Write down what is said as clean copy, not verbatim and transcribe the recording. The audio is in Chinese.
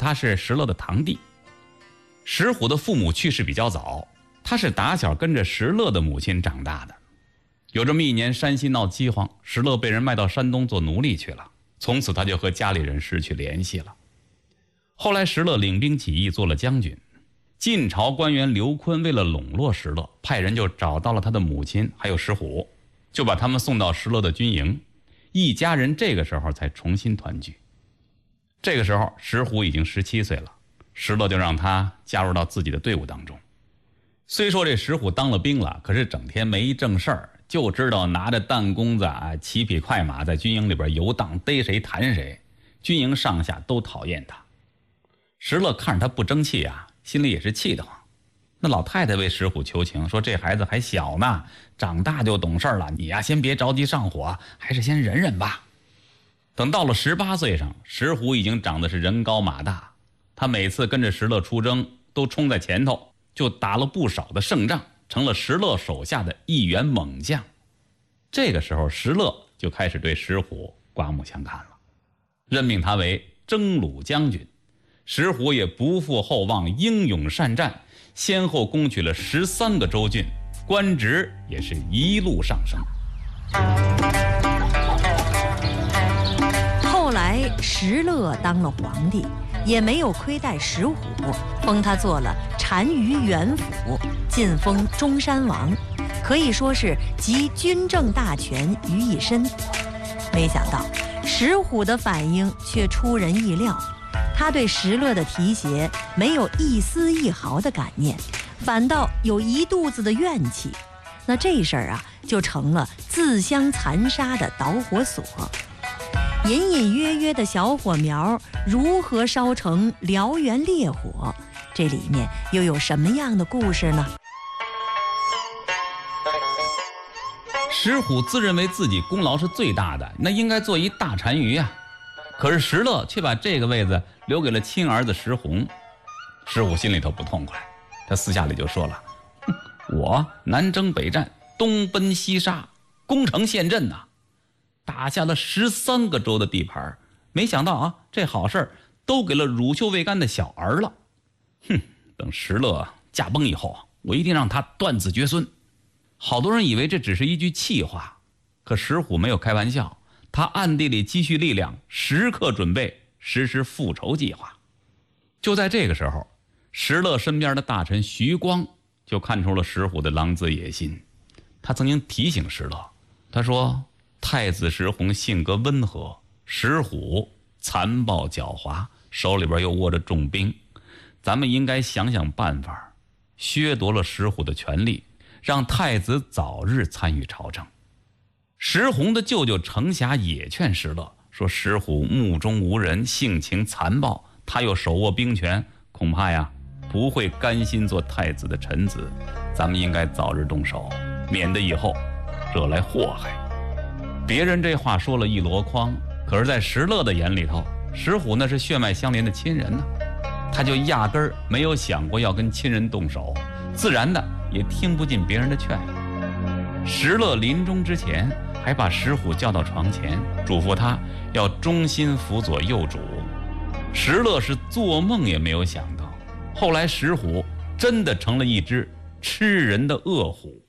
他是石勒的堂弟。石虎的父母去世比较早，他是打小跟着石勒的母亲长大的。有这么一年，山西闹饥荒，石勒被人卖到山东做奴隶去了，从此他就和家里人失去联系了。后来石勒领兵起义，做了将军。晋朝官员刘琨为了笼络石勒，派人就找到了他的母亲还有石虎，就把他们送到石勒的军营，一家人这个时候才重新团聚。这个时候石虎已经17岁了，石勒就让他加入到自己的队伍当中。虽说这石虎当了兵了，可是整天没正事儿，就知道拿着弹弓子骑匹快马在军营里边游荡，逮谁弹谁，军营上下都讨厌他。石勒看着他不争气心里也是气得慌。那老太太为石虎求情，说这孩子还小呢，长大就懂事了，你先别着急上火，还是先忍忍吧。等到了18岁上，石虎已经长得是人高马大，他每次跟着石勒出征都冲在前头，就打了不少的胜仗，成了石勒手下的一员猛将。这个时候石勒就开始对石虎刮目相看了，任命他为征虏将军。石虎也不负厚望，英勇善战，先后攻取了13个州郡，官职也是一路上升。 后来石勒当了皇帝，也没有亏待石虎，封他做了单于元辅，晋封中山王，可以说是集军政大权于一身。没想到石虎的反应却出人意料，他对石勒的提携没有一丝一毫的感念，反倒有一肚子的怨气。那这事儿就成了自相残杀的导火索。隐隐约约的小火苗如何烧成燎原烈火？这里面又有什么样的故事呢？ 石虎自认为自己功劳是最大的，那应该做一大单于可是石勒却把这个位子留给了亲儿子石弘。石虎心里头不痛快，他私下里就说了，我南征北战，东奔西杀，攻城陷阵打下了13个州的地盘，没想到这好事都给了乳臭未干的小儿了。等石勒驾崩以后，我一定让他断子绝孙。好多人以为这只是一句气话，可石虎没有开玩笑，他暗地里积蓄力量，时刻准备实施复仇计划。就在这个时候，石勒身边的大臣徐光就看出了石虎的狼子野心。他曾经提醒石勒，他说太子石弘性格温和，石虎残暴狡猾，手里边又握着重兵，咱们应该想想办法，削夺了石虎的权力，让太子早日参与朝政。石弘的舅舅程霞也劝石勒说，石虎目中无人，性情残暴，他又手握兵权，恐怕不会甘心做太子的臣子，咱们应该早日动手，免得以后惹来祸害。别人这话说了一箩筐，可是在石勒的眼里头，石虎那是血脉相连的亲人他就压根儿没有想过要跟亲人动手，自然的也听不进别人的劝。石勒临终之前还把石虎叫到床前，嘱咐他要忠心辅佐幼主。石勒是做梦也没有想到，后来石虎真的成了一只吃人的恶虎。